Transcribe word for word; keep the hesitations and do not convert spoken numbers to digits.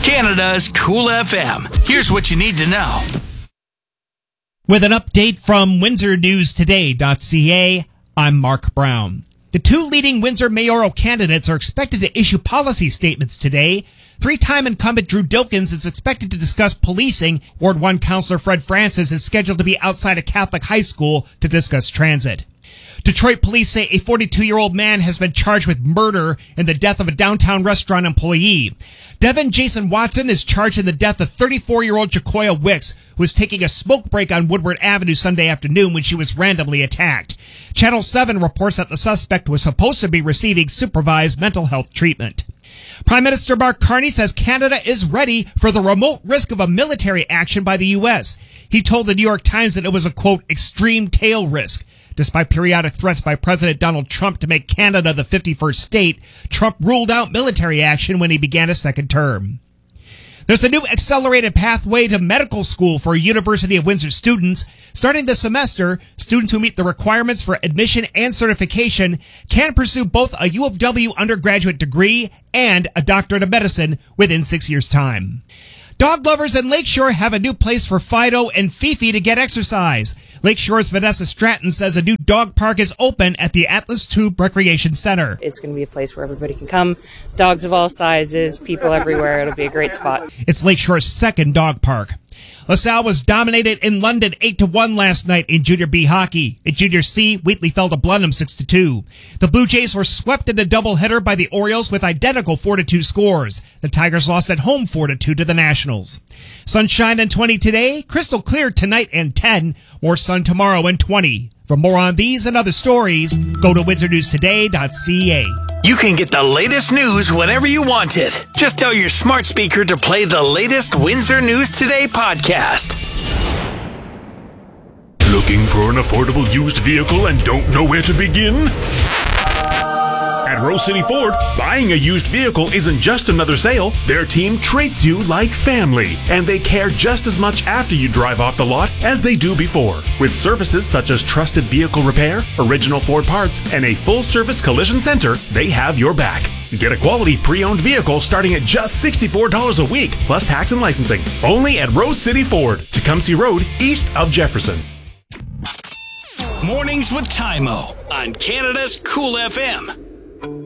Canada's Cool F M. Here's what you need to know. With an update from Windsor News Today dot C A, I'm Mark Brown. The two leading Windsor mayoral candidates are expected to issue policy statements today. Three-time incumbent Drew Dilkens is expected to discuss policing. Ward one Councillor Fred Francis is scheduled to be outside a Catholic high school to discuss transit. Detroit police say a forty-two-year-old man has been charged with murder in the death of a downtown restaurant employee. Devin Jason Watson is charged in the death of thirty-four-year-old Jacoya Wicks, who was taking a smoke break on Woodward Avenue Sunday afternoon when she was randomly attacked. Channel seven reports that the suspect was supposed to be receiving supervised mental health treatment. Prime Minister Mark Carney says Canada is ready for the remote risk of a military action by the U S. He told the New York Times that it was a, quote, extreme tail risk. Despite periodic threats by President Donald Trump to make Canada the fifty-first state, Trump ruled out military action when he began his second term. There's a new accelerated pathway to medical school for University of Windsor students. Starting this semester, students who meet the requirements for admission and certification can pursue both a U of W undergraduate degree and a doctorate of medicine within six years' time. Dog lovers in Lakeshore have a new place for Fido and Fifi to get exercise. Lakeshore's Vanessa Stratton says a new dog park is open at the Atlas Tube Recreation Center. It's going to be a place where everybody can come. Dogs of all sizes, people everywhere. It'll be a great spot. It's Lakeshore's second dog park. LaSalle was dominated in London eight to one last night in Junior B hockey. In Junior C, Wheatley fell to Blenheim six to two. The Blue Jays were swept in a doubleheader by the Orioles with identical four to two scores. The Tigers lost at home four to two to the Nationals. Sunshine and twenty today, crystal clear tonight and ten. More sun tomorrow and twenty. For more on these and other stories, go to Windsor News Today dot C A. You can get the latest news whenever you want it. Just tell your smart speaker to play the latest Windsor News Today podcast. Looking for an affordable used vehicle and don't know where to begin? At Rose City Ford, buying a used vehicle isn't just another sale. Their team treats you like family, and they care just as much after you drive off the lot as they do before. With services such as trusted vehicle repair, original Ford parts, and a full-service collision center, they have your back. Get a quality pre-owned vehicle starting at just sixty-four dollars a week, plus tax and licensing. Only at Rose City Ford, Tecumseh Road, east of Jefferson. Mornings with Tymo on Canada's Cool F M.